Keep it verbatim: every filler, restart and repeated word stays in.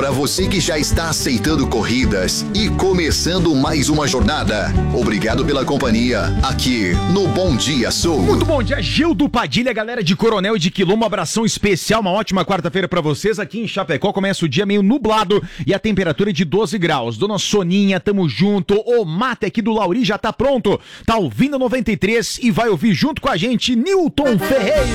Para você que já está aceitando corridas e começando mais uma jornada, obrigado pela companhia aqui no Bom Dia Sul. Muito bom dia, Gildo Padilha, galera de Coronel e de Quilombo, um abração especial, uma ótima quarta-feira pra vocês. Aqui em Chapecó começa o dia meio nublado e a temperatura é de doze graus. Dona Soninha, tamo junto. O mate aqui do Lauri já tá pronto. Tá ouvindo noventa e três e vai ouvir junto com a gente Newton Ferreira.